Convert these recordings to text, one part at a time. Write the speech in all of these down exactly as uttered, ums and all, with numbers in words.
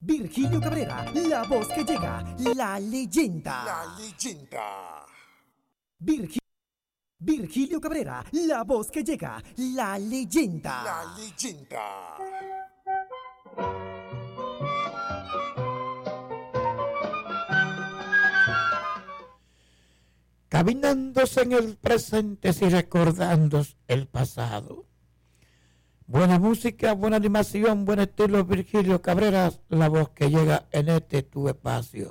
Virgilio Cabrera, la voz que llega, la leyenda. La leyenda. Virgi- Virgilio Cabrera, la voz que llega, la leyenda. La leyenda. Caminándose en el presente y recordando el pasado. Buena música, buena animación, buen estilo, Virgilio Cabrera, la voz que llega en este tu espacio.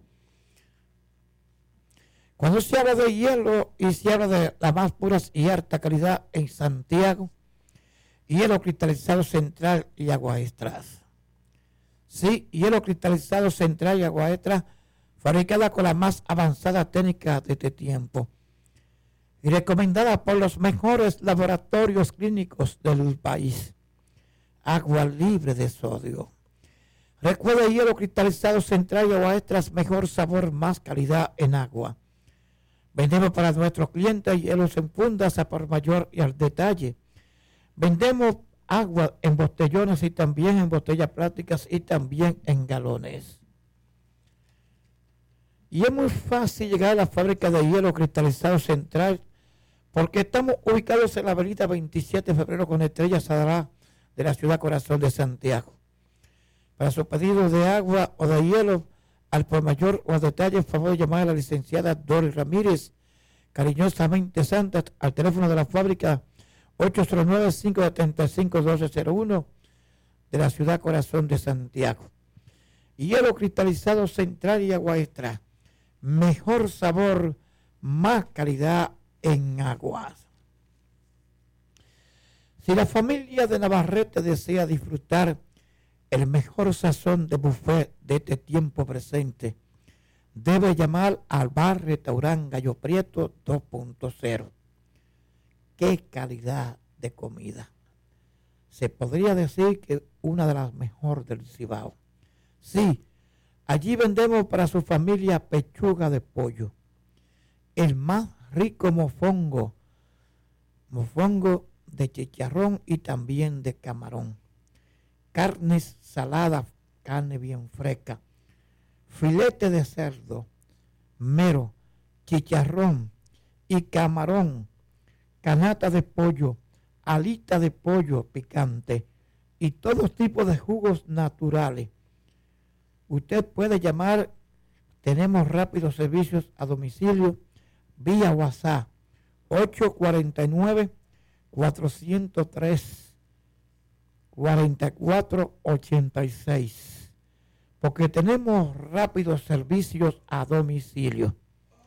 Cuando se habla de hielo y se habla de la más pura y alta calidad en Santiago, hielo cristalizado central y agua extras. Sí, hielo cristalizado central y agua extras, fabricada con la más avanzada técnica de este tiempo y recomendada por los mejores laboratorios clínicos del país. Agua libre de sodio. Recuerda, hielo cristalizado central y agua extras, mejor sabor, más calidad en agua. Vendemos para nuestros clientes hielos en fundas a por mayor y al detalle. Vendemos agua en botellones y también en botellas plásticas y también en galones. Y es muy fácil llegar a la fábrica de hielo cristalizado central porque estamos ubicados en la avenida veintisiete de febrero con Estrella Sadalá de la ciudad corazón de Santiago. Para sus pedidos de agua o de hielo, al por mayor o al detalle, por favor llamar a la licenciada Doris Ramírez, cariñosamente Santa, al teléfono de la fábrica ocho cero nueve, cinco siete cinco, uno dos cero uno de la ciudad corazón de Santiago. Hielo cristalizado central y agua extra. Mejor sabor, más calidad en aguas. Si la familia de Navarrete desea disfrutar el mejor sazón de buffet de este tiempo presente, debe llamar al bar restaurante Gallo Prieto dos punto cero. ¡Qué calidad de comida! Se podría decir que una de las mejores del Cibao. Sí, allí vendemos para su familia pechuga de pollo, el más rico mofongo, mofongo de chicharrón y también de camarón, carnes saladas, carne bien fresca, filete de cerdo, mero, chicharrón y camarón, canasta de pollo, alita de pollo picante y todo tipo de jugos naturales. Usted puede llamar, tenemos rápidos servicios a domicilio vía WhatsApp ocho cuatro nueve, cuatro cero tres, cuatro cuatro ocho seis, porque tenemos rápidos servicios a domicilio.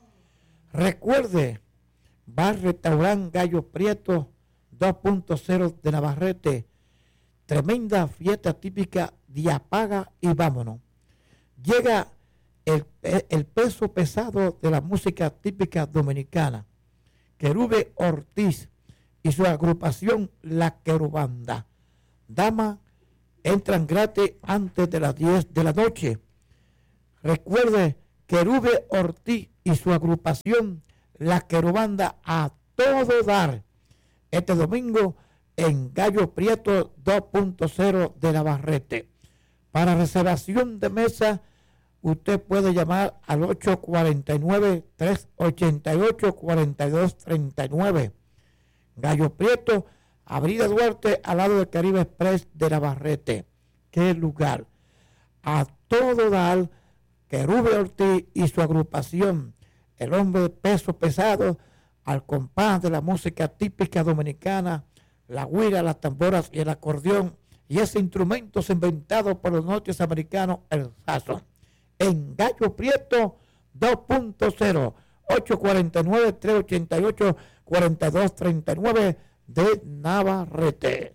Recuerde, bar restaurante Gallo Prieto dos punto cero de Navarrete, tremenda fiesta típica de apaga y vámonos. Llega el, el peso pesado de la música típica dominicana, Querube Ortiz y su agrupación La Querubanda. Damas entran gratis antes de las diez de la noche. Recuerde, Querube Ortiz y su agrupación La Querubanda a todo dar este domingo en Gallo Prieto dos punto cero de Navarrete. Para reservación de mesa, usted puede llamar al ocho cuatro nueve, tres ocho ocho, cuatro dos tres nueve. Gallo Prieto, Avenida Duarte, al lado del Caribe Express de Navarrete. ¡Qué lugar! A todo dar, Querube Ortiz y su agrupación, el hombre de peso pesado, al compás de la música típica dominicana, la güira, las tamboras y el acordeón, y ese instrumento inventado por los norteamericanos, el saxo. En Gallo Prieto dos punto cero, ocho cuatro nueve, tres ocho ocho, cuatro dos tres nueve de Navarrete.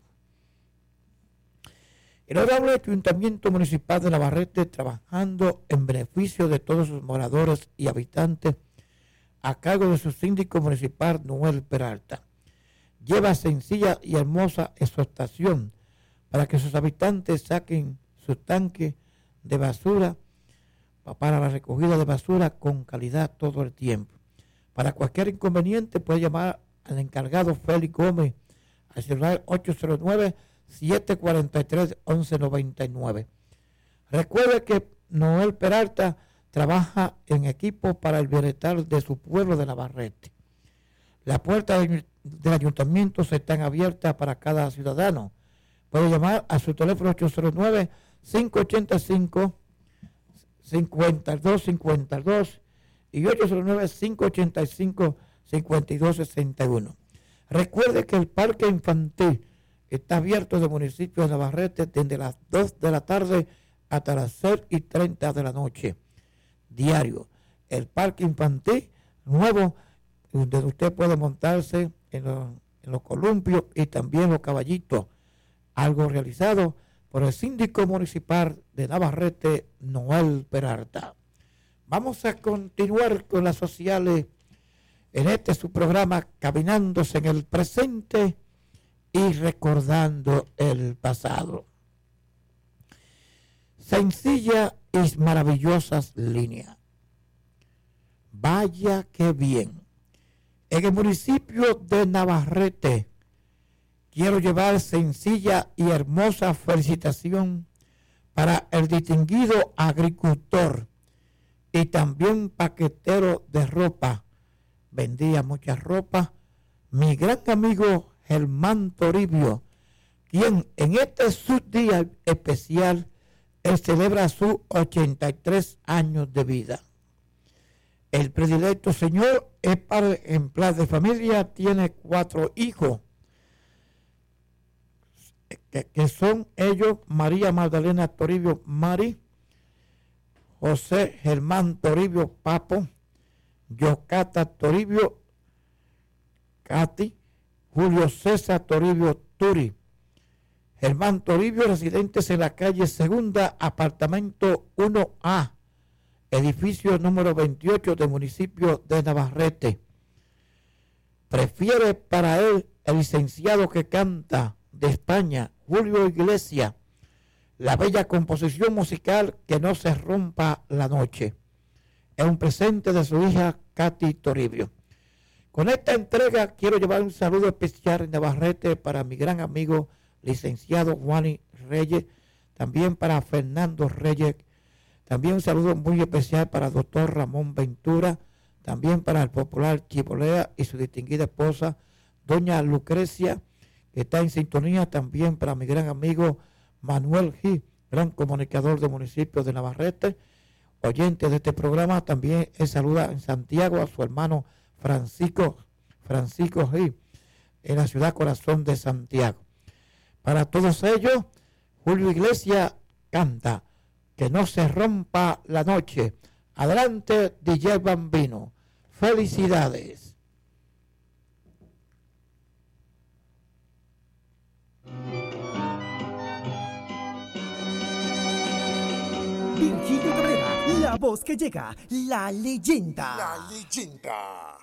El honorable Ayuntamiento Municipal de Navarrete, trabajando en beneficio de todos sus moradores y habitantes, a cargo de su síndico municipal Noel Peralta, lleva sencilla y hermosa exhortación para que sus habitantes saquen su tanque de basura para la recogida de basura con calidad todo el tiempo. Para cualquier inconveniente puede llamar al encargado Félix Gómez al celular ocho cero nueve, siete cuatro tres, once noventa y nueve. Recuerde que Noel Peralta trabaja en equipo para el bienestar de su pueblo de Navarrete. Las puertas del, del ayuntamiento están abiertas para cada ciudadano. Puede llamar a su teléfono ocho cero nueve, cinco ocho cinco, cinco dos cinco dos y ocho cero nueve, cinco ocho cinco, cinco dos seis uno. Recuerde que el parque infantil está abierto del municipio de Navarrete desde las dos de la tarde hasta las seis y treinta de la noche, diario. El parque infantil nuevo, donde usted puede montarse en los, en los columpios y también los caballitos, algo realizado por el síndico municipal de Navarrete, Noel Peralta. Vamos a continuar con las sociales en este su programa, Caminándose en el presente y recordando el pasado. Sencilla y maravillosas líneas. Vaya que bien. En el municipio de Navarrete quiero llevar sencilla y hermosa felicitación para el distinguido agricultor y también paquetero de ropa. Vendía mucha ropa. Mi gran amigo Germán Toribio, quien en este su día especial él celebra sus ochenta y tres años de vida. El predilecto señor es padre en plan de familia, tiene cuatro hijos, que, que son ellos María Magdalena Toribio Mari, José Germán Toribio Papo, Yocata Toribio Cati, Julio César Toribio Turi. Germán Toribio, residentes en la calle Segunda, apartamento uno A, edificio número veintiocho del municipio de Navarrete. Prefiere para él el licenciado que canta de España, Julio Iglesias, la bella composición musical Que no se rompa la noche. Es un presente de su hija Katy Toribio. Con esta entrega quiero llevar un saludo especial en Navarrete para mi gran amigo licenciado Juan Reyes, también para Fernando Reyes, también un saludo muy especial para el doctor Ramón Ventura, también para el popular Chibolea y su distinguida esposa, doña Lucrecia, que está en sintonía, también para mi gran amigo Manuel G., gran comunicador del municipio de Navarrete, oyente de este programa. También él saluda en Santiago a su hermano Francisco, Francisco G., en la ciudad corazón de Santiago. Para todos ellos, Julio Iglesias canta Que no se rompa la noche. Adelante, D J Bambino. Felicidades. Virgilio Cabrera, la voz que llega, la leyenda. La leyenda.